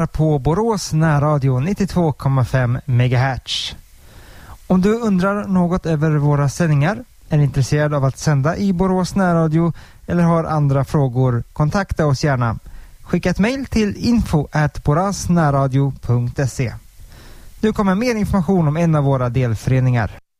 på Borås närradio 92,5 MHz. Om du undrar något över våra sändningar, är intresserad av att sända i Borås närradio eller har andra frågor, kontakta oss gärna. Skicka ett mejl till info@borasnärradio.se. Nu kommer mer information om en av våra delföreningar.